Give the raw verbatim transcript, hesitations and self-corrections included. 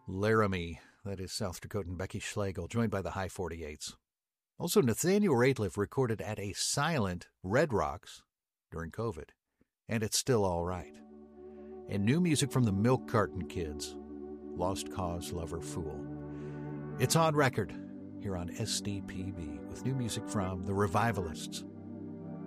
Laramie, that is South Dakotan Becky Schlegel, joined by the High forty-eights. Also, Nathaniel Rateliff recorded at a silent Red Rocks during COVID, and it's still all right. And new music from the Milk Carton Kids, Lost Cause Lover Fool. It's on record here on S D P B with new music from the Revivalists.